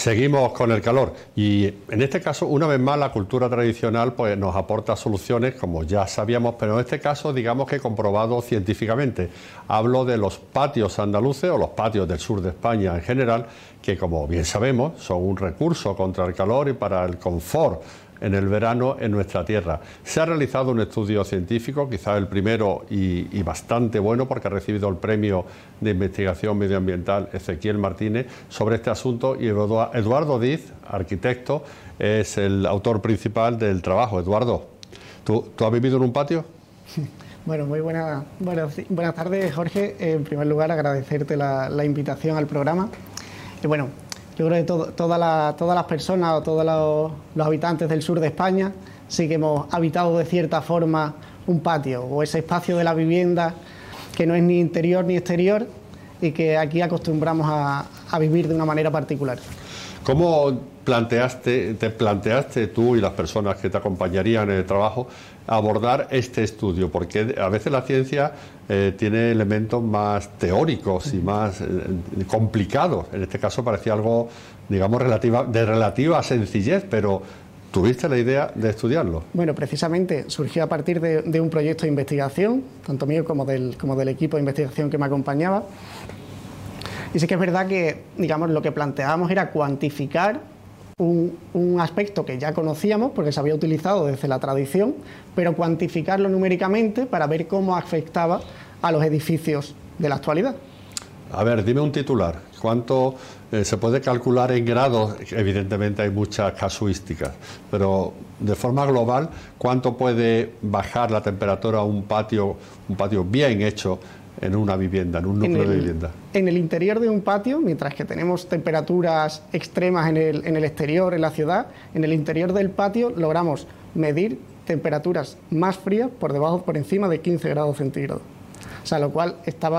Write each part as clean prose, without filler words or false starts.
Seguimos con el calor y en este caso una vez más la cultura tradicional pues nos aporta soluciones como ya sabíamos, pero en este caso digamos que comprobado científicamente. Hablo de los patios andaluces o los patios del sur de España en general, que como bien sabemos son un recurso contra el calor y para el confort en el verano en nuestra tierra. Se ha realizado un estudio científico, quizás el primero y bastante bueno, porque ha recibido el premio de investigación medioambiental Ezequiel Martínez sobre este asunto, y Eduardo Diz, arquitecto, es el autor principal del trabajo. Eduardo, ¿tú has vivido en un patio? Bueno, muy buenas tardes, Jorge. En primer lugar, agradecerte la invitación al programa. Y bueno, yo creo que todas las personas o todos los habitantes del sur de España sí que hemos habitado de cierta forma un patio o ese espacio de la vivienda que no es ni interior ni exterior y que aquí acostumbramos a vivir de una manera particular. ¿Cómo te planteaste tú y las personas que te acompañarían en el trabajo abordar este estudio? Porque a veces la ciencia tiene elementos más teóricos y más complicados. En este caso parecía algo, digamos, de relativa sencillez, pero ¿tuviste la idea de estudiarlo? Bueno, precisamente surgió a partir de un proyecto de investigación, tanto mío como del equipo de investigación que me acompañaba. Y sí que es verdad que, digamos, lo que planteábamos era cuantificar un aspecto que ya conocíamos porque se había utilizado desde la tradición, pero cuantificarlo numéricamente para ver cómo afectaba a los edificios de la actualidad. A ver, dime un titular. ¿Cuánto se puede calcular en grados? Evidentemente hay muchas casuísticas, pero de forma global, ¿cuánto puede bajar la temperatura a un patio bien hecho en una vivienda, en un núcleo de vivienda? En el interior de un patio, mientras que tenemos temperaturas extremas en el exterior, en la ciudad, en el interior del patio logramos medir temperaturas más frías por encima de 15 grados centígrados. O sea, lo cual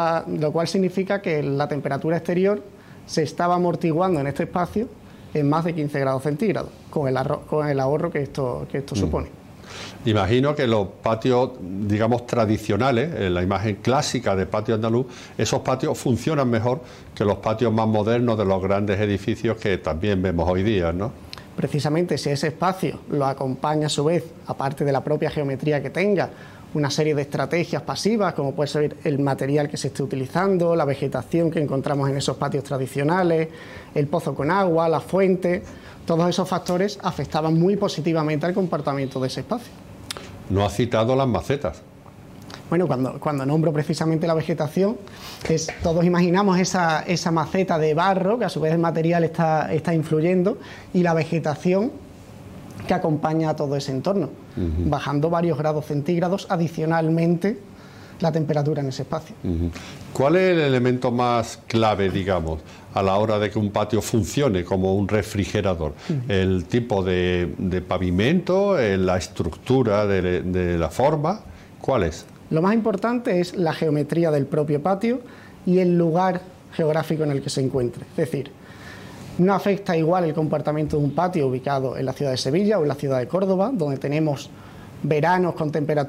significa que la temperatura exterior se estaba amortiguando en este espacio en más de 15 grados centígrados, con el ahorro que esto supone. Imagino que los patios, digamos, tradicionales, en la imagen clásica de patio andaluz, esos patios funcionan mejor que los patios más modernos de los grandes edificios que también vemos hoy día, ¿no? Precisamente, si ese espacio lo acompaña a su vez, aparte de la propia geometría que tenga, una serie de estrategias pasivas, como puede ser el material que se esté utilizando, la vegetación que encontramos en esos patios tradicionales, el pozo con agua, la fuente, todos esos factores afectaban muy positivamente al comportamiento de ese espacio. No has citado las macetas. Bueno, cuando nombro precisamente la vegetación, todos imaginamos esa maceta de barro, que a su vez el material está influyendo, y la vegetación que acompaña a todo ese entorno, bajando varios grados centígrados adicionalmente la temperatura en ese espacio. ¿Cuál es el elemento más clave, digamos, a la hora de que un patio funcione como un refrigerador? ¿El tipo de pavimento, la estructura de la forma? ¿Cuál es? Lo más importante es la geometría del propio patio y el lugar geográfico en el que se encuentre. Es decir, no afecta igual el comportamiento de un patio ubicado en la ciudad de Sevilla o en la ciudad de Córdoba, donde tenemos veranos con temperaturas